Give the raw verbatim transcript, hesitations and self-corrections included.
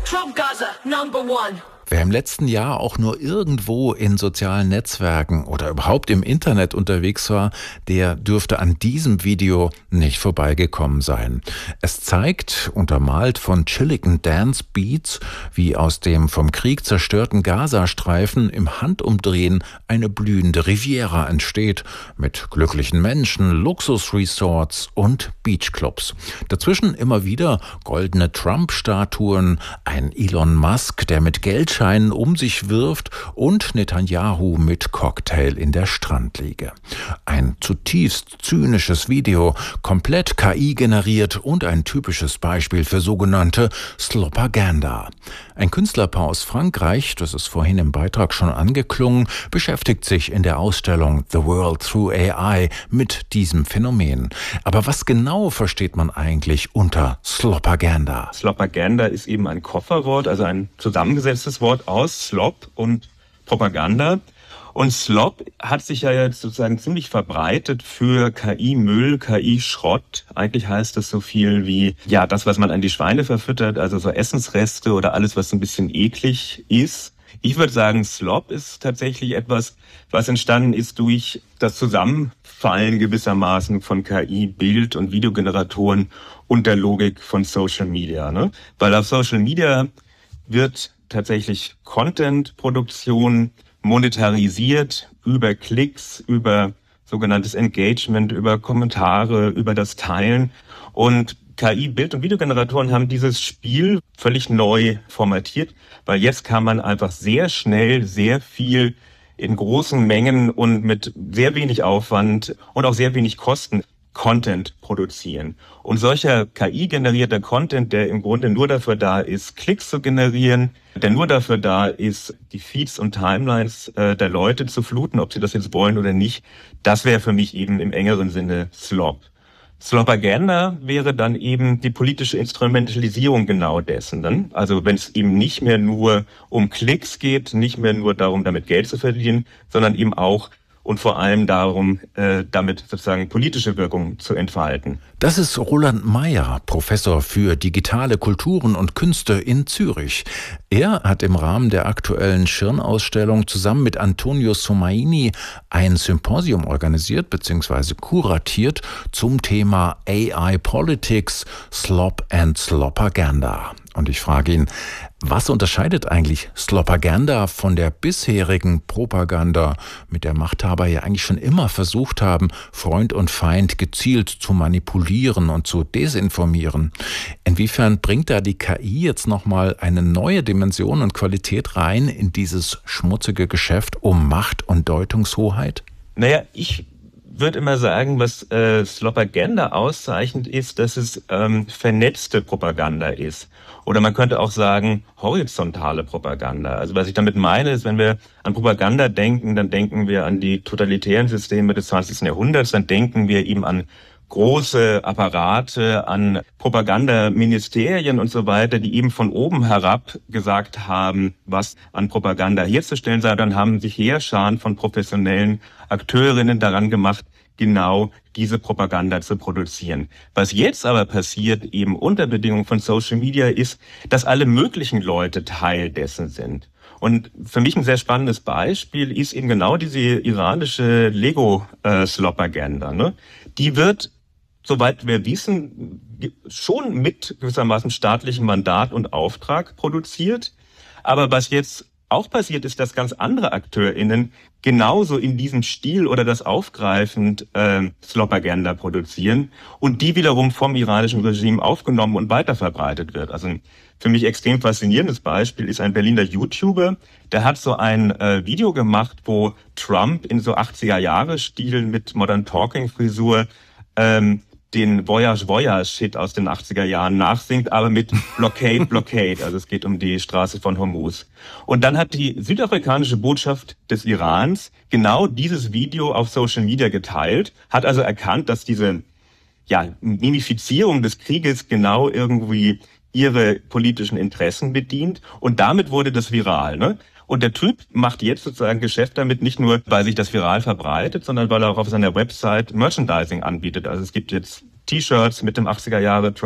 Trump Gaza, number one. Wer im letzten Jahr auch nur irgendwo in sozialen Netzwerken oder überhaupt im Internet unterwegs war, der dürfte an diesem Video nicht vorbeigekommen sein. Es zeigt, untermalt von chilligen Dance Beats, wie aus dem vom Krieg zerstörten Gazastreifen im Handumdrehen eine blühende Riviera entsteht, mit glücklichen Menschen, Luxusresorts und Beachclubs. Dazwischen immer wieder goldene Trump-Statuen, ein Elon Musk, der mit Geld um sich wirft und Netanyahu mit Cocktail in der Strandliege. Ein zutiefst zynisches Video, komplett K I generiert und ein typisches Beispiel für sogenannte Slopaganda. Ein Künstlerpaar aus Frankreich, das ist vorhin im Beitrag schon angeklungen, beschäftigt sich in der Ausstellung The World Through A I mit diesem Phänomen. Aber was genau versteht man eigentlich unter Slopaganda? Slopaganda ist eben ein Kofferwort, also ein zusammengesetztes Wort aus Slop und Propaganda. Und Slop hat sich ja jetzt sozusagen ziemlich verbreitet für K I-Müll, K I-Schrott. Eigentlich heißt das so viel wie, ja, das, was man an die Schweine verfüttert, also so Essensreste oder alles, was so ein bisschen eklig ist. Ich würde sagen, Slop ist tatsächlich etwas, was entstanden ist durch das Zusammenfallen gewissermaßen von K I, Bild- und Videogeneratoren und der Logik von Social Media, ne? Weil auf Social Media wird tatsächlich Content-Produktion monetarisiert über Klicks, über sogenanntes Engagement, über Kommentare, über das Teilen. Und K I, Bild- und Videogeneratoren haben dieses Spiel völlig neu formatiert, weil jetzt kann man einfach sehr schnell sehr viel in großen Mengen und mit sehr wenig Aufwand und auch sehr wenig Kosten Content produzieren. Und solcher K I-generierter Content, der im Grunde nur dafür da ist, Klicks zu generieren, der nur dafür da ist, die Feeds und Timelines äh, der Leute zu fluten, ob sie das jetzt wollen oder nicht, das wäre für mich eben im engeren Sinne Slop. Slopaganda wäre dann eben die politische Instrumentalisierung genau dessen. Dann. Also wenn es eben nicht mehr nur um Klicks geht, nicht mehr nur darum, damit Geld zu verdienen, sondern eben auch und vor allem darum, äh, damit sozusagen politische Wirkung zu entfalten. Das ist Roland Mayr, Professor für digitale Kulturen und Künste in Zürich. Er hat im Rahmen der aktuellen Schirn-Ausstellung zusammen mit Antonio Somaini ein Symposium organisiert bzw. kuratiert zum Thema A I Politics, Slop and Slopaganda. Und ich frage ihn, was unterscheidet eigentlich Slopaganda von der bisherigen Propaganda, mit der Machthaber ja eigentlich schon immer versucht haben, Freund und Feind gezielt zu manipulieren und zu desinformieren? Inwiefern bringt da die K I jetzt nochmal eine neue Dimension und Qualität rein in dieses schmutzige Geschäft um Macht und Deutungshoheit? Naja, ich würde immer sagen, was äh, Slopaganda auszeichnet, ist, dass es ähm, vernetzte Propaganda ist. Oder man könnte auch sagen, horizontale Propaganda. Also was ich damit meine, ist, wenn wir an Propaganda denken, dann denken wir an die totalitären Systeme des zwanzigsten Jahrhunderts, dann denken wir eben an große Apparate, an Propagandaministerien und so weiter, die eben von oben herab gesagt haben, was an Propaganda herzustellen sei. Dann haben sich Heerscharen von professionellen Akteurinnen daran gemacht, genau diese Propaganda zu produzieren. Was jetzt aber passiert, eben unter Bedingungen von Social Media, ist, dass alle möglichen Leute Teil dessen sind. Und für mich ein sehr spannendes Beispiel ist eben genau diese iranische Lego-Slopaganda. Ne? Die wird, soweit wir wissen, schon mit gewissermaßen staatlichem Mandat und Auftrag produziert. Aber was jetzt auch passiert ist, dass ganz andere AkteurInnen genauso in diesem Stil oder das aufgreifend äh, Slopaganda produzieren und die wiederum vom iranischen Regime aufgenommen und weiterverbreitet wird. Also ein für mich extrem faszinierendes Beispiel ist ein Berliner YouTuber, der hat so ein äh, Video gemacht, wo Trump in so achtziger-Jahre-Stil mit Modern Talking-Frisur ähm, den Voyage Voyage Hit aus den achtziger Jahren nachsingt, aber mit Blockade Blockade. Also es geht um die Straße von Hormuz. Und dann hat die südafrikanische Botschaft des Irans genau dieses Video auf Social Media geteilt, hat also erkannt, dass diese ja Mimifizierung des Krieges genau irgendwie ihre politischen Interessen bedient. Und damit wurde das viral, ne? Und der Typ macht jetzt sozusagen Geschäft damit, nicht nur, weil sich das viral verbreitet, sondern weil er auch auf seiner Website Merchandising anbietet. Also es gibt jetzt T-Shirts mit dem achtziger Jahre